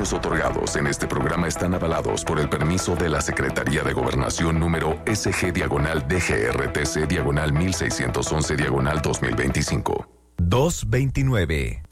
servicios otorgados en este programa están avalados por el permiso de la Secretaría de Gobernación número SG-DGRTC-1611-2025. 229.